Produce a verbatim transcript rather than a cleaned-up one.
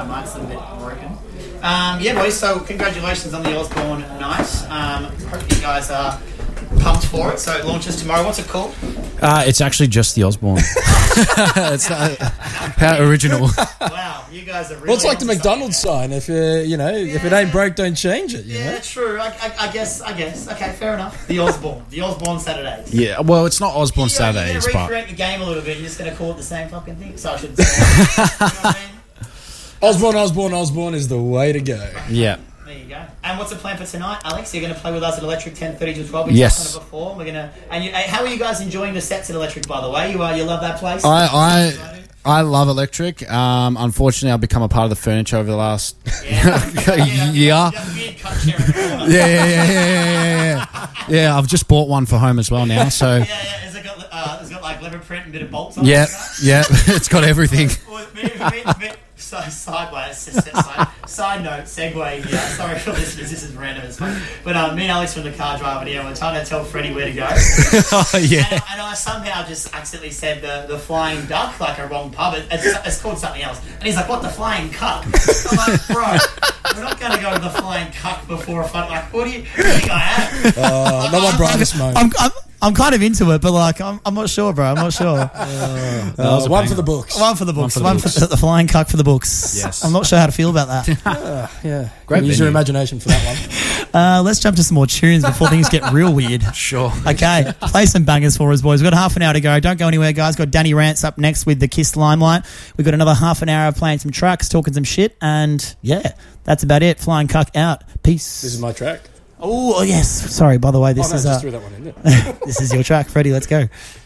my mic's a little bit broken. Um, yeah, boys, so congratulations on the Osborne night. Um, hope you guys are pumped for it. So it launches tomorrow. What's it called? Uh, it's actually just the Osborne. It's not, how original. Wow, you guys are really... Well, it's like the onto McDonald's sign. If, uh, you know, yeah. if it ain't broke, don't change it, you Yeah, know? true. I, I, I guess, I guess. Okay, fair enough. The Osborne. The Osborne Saturdays. Yeah, well, it's not Osborne You're, Saturdays, you're going to but... recreate the game a little bit. You're just going to call it the same fucking thing. So I should say that. You know what I mean? Osborne, Osborne, Osborne is the way to go. Yeah. There you go. And what's the plan for tonight, Alex? You're going to play with us at Electric ten thirty to twelve. We Yes. touched on it before. We're going to. And you, how are you guys enjoying the sets at Electric? By the way, you are. You love that place. I I I love Electric. Um, unfortunately, I've become a part of the furniture over the last Yeah. year. Yeah. Weird cut chair in the corner. Yeah, yeah, yeah, yeah, yeah, yeah. Yeah, I've just bought one for home as well now. So Yeah, yeah. Has it got? Uh, has it got like leather print and a bit of bolts on yeah, it? yeah, it's got everything. Well, me, me, me, so sideways, side, side note, segue here. Sorry for listeners, this is random as fuck. But um, me and Alex from the car driving here, we're trying to tell Freddie where to go. Oh yeah. And, and I somehow just accidentally said the, the Flying Duck, like a wrong pub. It, it's, it's called something else. And he's like, what, the Flying Cuck? I'm like, bro, we're not going to go to the Flying Cuck before a fight. Like, what do you, what do you think I am? Uh, not my brightest moment. I'm, I'm, I'm kind of into it, but like, I'm, I'm not sure, bro. I'm not sure. Uh, uh, one for the books. One for the books. One One for for the the, books. the Flying Cuck for the books. Yes. I'm not sure how to feel about that. Uh, yeah. Great Use your venue. imagination for that one. Uh, let's jump to some more tunes before things get real weird. Sure. Okay, play some bangers for us, boys. We've got half an hour to go. Don't go anywhere, guys. Got Danny Rance up next with the Kiss Limelight. We've got another half an hour of playing some tracks, talking some shit, and yeah, that's about it. Flying Cuck out. Peace. This is my track. Oh, yes. Sorry, by the way, this oh, no, is just uh, threw that one in there. this is your track, Freddie. Let's go.